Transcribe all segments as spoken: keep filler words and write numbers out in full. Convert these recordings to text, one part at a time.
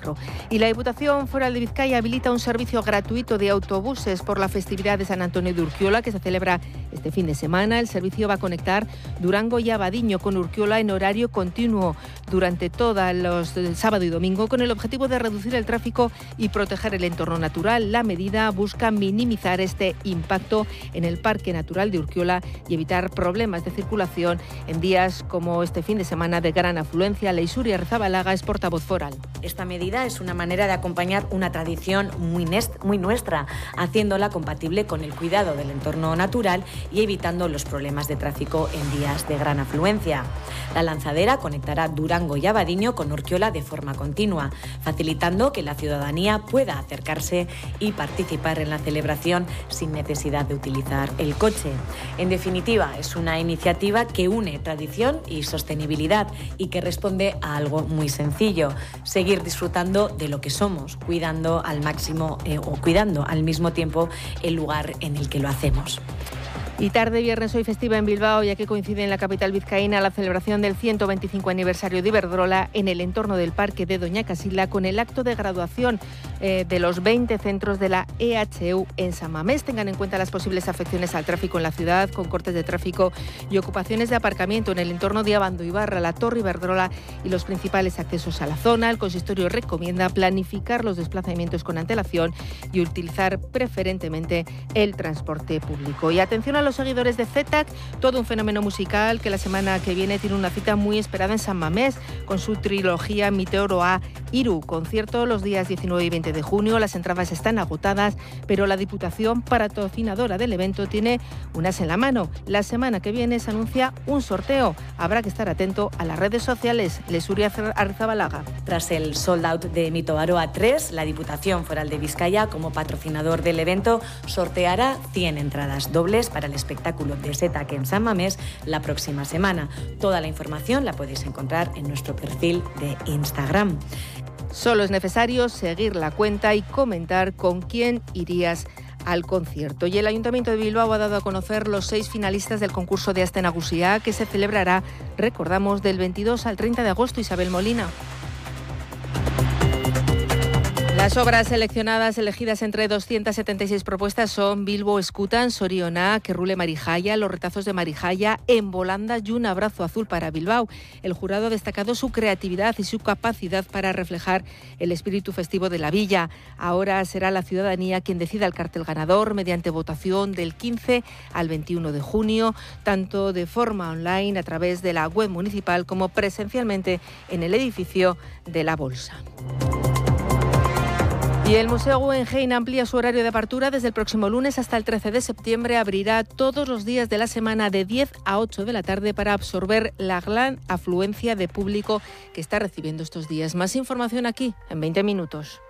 metro. Y la Diputación Foral de Vizcaya habilita un servicio gratuito de autobuses por la festividad de San Antonio de Urquiola, que se celebra este fin de semana. El servicio va a conectar Durango y Abadiño con Urquiola en horario continuo durante todos los el sábado y domingo, con el objetivo de reducir el tráfico y proteger el entorno natural. La medida busca minimizar este impacto en el Parque Natural de Urquiola y evitar problemas de circulación en días como este fin de semana de gran afluencia. Leixuri Arrizabalaga es portavoz foral. Esta medida es una manera de acompañar una tradición muy, muy nuestra, haciéndola compatible con el cuidado del entorno natural y evitando los problemas de tráfico en días de gran afluencia. La lanzadera conectará Durango y Abadiño con Urquiola de forma continua, facilitando que la ciudadanía pueda acercarse y participar en la celebración sin necesidad de utilizar el coche. En definitiva, es una iniciativa que une tradición y sostenibilidad y que responde a algo muy sencillo: seguir disfrutando de lo que somos, cuidando al máximo eh, o cuidando al mismo tiempo el lugar en el que lo hacemos. Y tarde viernes hoy festiva en Bilbao, ya que coincide en la capital vizcaína la celebración del ciento veinticinco aniversario de Iberdrola en el entorno del Parque de Doña Casilda, con el acto de graduación eh, de los veinte centros de la E H U en San Mamés. Tengan en cuenta las posibles afecciones al tráfico en la ciudad, con cortes de tráfico y ocupaciones de aparcamiento en el entorno de Abando Ibarra, la Torre Iberdrola y los principales accesos a la zona. El consistorio recomienda planificar los desplazamientos con antelación y utilizar preferentemente el transporte público. Y atención a los seguidores de Z T A C, todo un fenómeno musical que la semana que viene tiene una cita muy esperada en San Mamés con su trilogía Meteoroa Iru, concierto los días diecinueve y veinte de junio. Las entradas están agotadas, pero la Diputación, patrocinadora del evento, tiene unas en la mano. La semana que viene se anuncia un sorteo. Habrá que estar atento a las redes sociales. Leixuri Arrizabalaga. Tras el sold out de Meteoroa tres, la Diputación Foral de Vizcaya, como patrocinador del evento, sorteará cien entradas dobles para el espectáculo de Z T A C en San Mamés la próxima semana. Toda la información la podéis encontrar en nuestro perfil de Instagram. Solo es necesario seguir la cuenta y comentar con quién irías al concierto. Y el Ayuntamiento de Bilbao ha dado a conocer los seis finalistas del concurso de Aste Nagusia, que se celebrará, recordamos, del veintidós al treinta de agosto. Isabel Molina. Las obras seleccionadas, elegidas entre doscientas setenta y seis propuestas, son Bilbo Escutan, Soriona, Que Rule Marijaya, Los Retazos de Marijaya, En Volanda y Un Abrazo Azul para Bilbao. El jurado ha destacado su creatividad y su capacidad para reflejar el espíritu festivo de la villa. Ahora será la ciudadanía quien decida el cartel ganador mediante votación del quince al veintiuno de junio, tanto de forma online a través de la web municipal como presencialmente en el edificio de la Bolsa. Y el Museo Guggenheim amplía su horario de apertura desde el próximo lunes hasta el trece de septiembre. Abrirá todos los días de la semana de diez a ocho de la tarde para absorber la gran afluencia de público que está recibiendo estos días. Más información aquí en veinte minutos.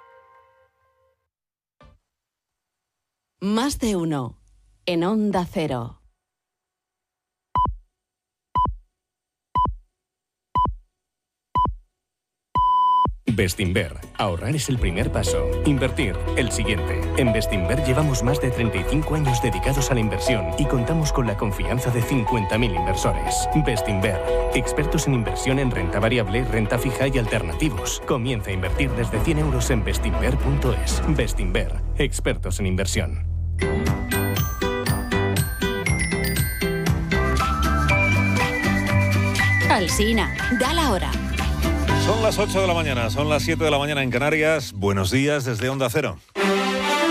Más de uno en Onda Cero. Bestinver. Ahorrar es el primer paso. Invertir, el siguiente. En Bestinver llevamos más de treinta y cinco años dedicados a la inversión y contamos con la confianza de cincuenta mil inversores. Bestinver. Expertos en inversión en renta variable, renta fija y alternativos. Comienza a invertir desde cien euros en bestinver punto es. Bestinver. Expertos en inversión. Alsina, da la hora. Son las ocho de la mañana, son las siete de la mañana en Canarias. Buenos días desde Onda Cero.